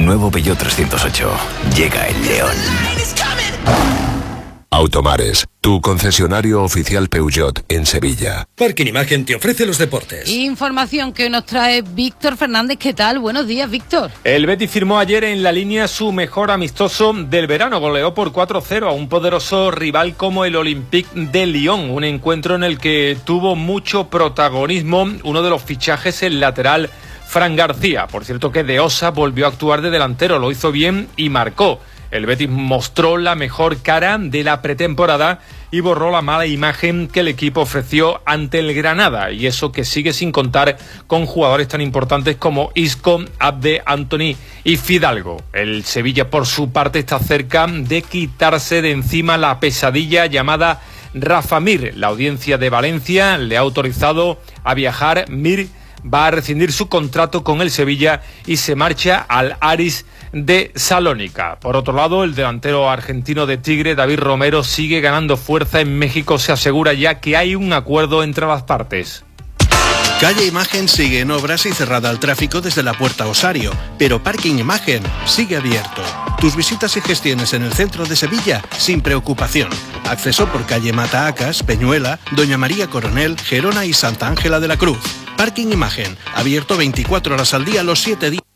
Nuevo Peugeot 308. Llega el León. Automares, tu concesionario oficial Peugeot en Sevilla. Parking Imagen te ofrece los deportes. Información que nos trae Víctor Fernández. ¿Qué tal? Buenos días, Víctor. El Betis firmó ayer en la línea su mejor amistoso del verano. Goleó por 4-0 a un poderoso rival como el Olympique de Lyon. Un encuentro en el que tuvo mucho protagonismo uno de los fichajes, el lateral Fran García. Por cierto que De Osa volvió a actuar de delantero, lo hizo bien y marcó. El Betis mostró la mejor cara de la pretemporada y borró la mala imagen que el equipo ofreció ante el Granada, y eso que sigue sin contar con jugadores tan importantes como Isco, Abde, Antony y Fidalgo. El Sevilla, por su parte, está cerca de quitarse de encima la pesadilla llamada Rafa Mir. La audiencia de Valencia le ha autorizado a viajar. Mir va a rescindir su contrato con el Sevilla y se marcha al Aris de Salónica. Por otro lado, el delantero argentino de Tigre, David Romero, sigue ganando fuerza en México. Se asegura ya que hay un acuerdo entre las partes. Calle Imagen sigue en obras y cerrada al tráfico desde la Puerta Osario, pero Parking Imagen sigue abierto. Tus visitas y gestiones en el centro de Sevilla sin preocupación. Acceso por calle Mataacas, Peñuela, Doña María Coronel, Gerona y Santa Ángela de la Cruz. Parking Imagen, abierto 24 horas al día los 7 días.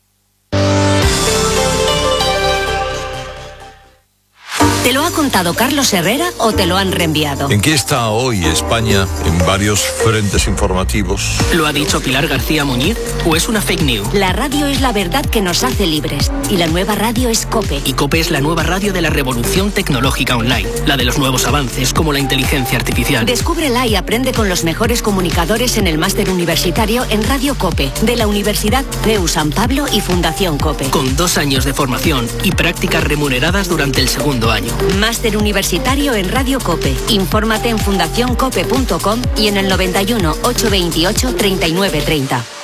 ¿Te lo ha contado Carlos Herrera o te lo han reenviado? ¿En qué está hoy España en varios frentes informativos? ¿Lo ha dicho Pilar García Muñiz o es una fake news? La radio es la verdad que nos hace libres y la nueva radio es COPE. Y COPE es la nueva radio de la revolución tecnológica online, la de los nuevos avances como la inteligencia artificial. Descúbrela y aprende con los mejores comunicadores en el máster universitario en Radio COPE de la Universidad CEU San Pablo y Fundación COPE. Con 2 años de formación y prácticas remuneradas durante el segundo año. Máster universitario en Radio COPE. Infórmate en fundacioncope.com y en el 91 828 3930.